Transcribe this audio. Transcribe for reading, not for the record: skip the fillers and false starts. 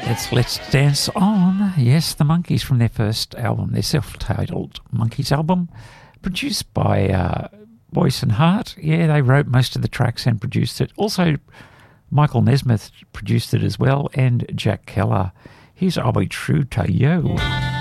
It's Let's Dance On. Yes, the Monkees from their first album, their self-titled Monkees album, produced by Boyce and Hart. Yeah, they wrote most of the tracks and produced it. Also, Michael Nesmith produced it as well, and Jack Keller. Here's I'll Be True to You.